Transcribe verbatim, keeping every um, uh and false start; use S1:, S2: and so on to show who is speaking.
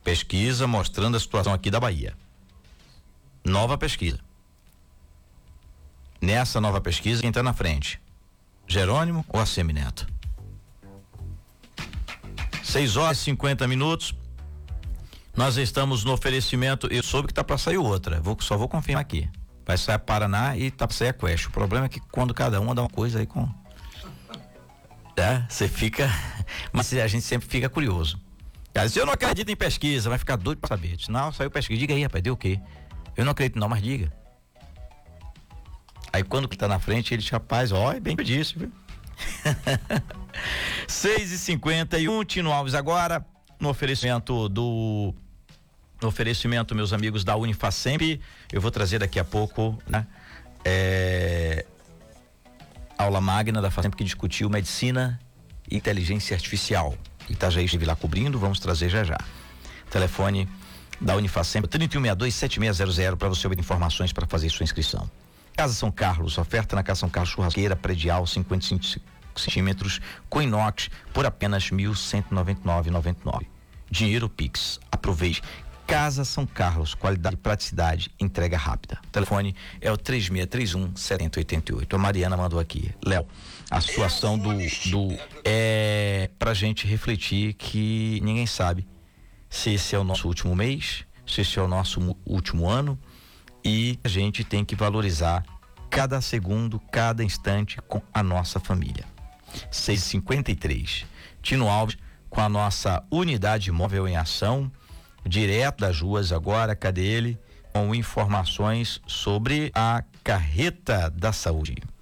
S1: Pesquisa mostrando a situação aqui da Bahia. Nova pesquisa. Nessa nova pesquisa, quem está na frente? Jerônimo ou Assemineto? seis horas e cinquenta minutos. Nós estamos no oferecimento. Eu soube que tá para sair outra. Vou, só vou confirmar aqui. Vai sair a Paraná e tá para sair a Quest. O problema é que quando cada um dá uma coisa aí com. É, você fica. Mas a gente sempre fica curioso. Cara, se eu não acredito em pesquisa, vai ficar doido para saber. Diz, não, saiu pesquisa. Diga aí, rapaz, deu o quê? Eu não acredito, não, mas diga. Aí quando que tá na frente, ele diz, rapaz, ó, é bem que eu disse, viu? seis e cinquenta e um, Tino Alves agora, no oferecimento do no oferecimento, meus amigos da Unifacemp. Eu vou trazer daqui a pouco, né? É, aula magna da Facemp que discutiu medicina e inteligência artificial. Itajaí esteve lá cobrindo, vamos trazer já já. Telefone da Unifacemp, trinta e um sessenta e dois, setenta e seis zero zero, para você obter informações para fazer sua inscrição. Casa São Carlos, oferta na Casa São Carlos, churrasqueira predial, cinquenta e cinco centímetros, com inox, por apenas mil cento e noventa e nove reais e noventa e nove centavos. Dinheiro Pix. Aproveite. Casa São Carlos, qualidade e praticidade, entrega rápida. O telefone é o três seis três um, sete zero oito oito. A Mariana mandou aqui. Léo, a situação do, do é pra gente refletir que ninguém sabe se esse é o nosso último mês, se esse é o nosso último ano, e a gente tem que valorizar cada segundo, cada instante com a nossa família. seis e cinquenta e três. Tino Alves com a nossa unidade móvel em ação, direto das ruas agora, cadê ele? Com informações sobre a carreta da saúde.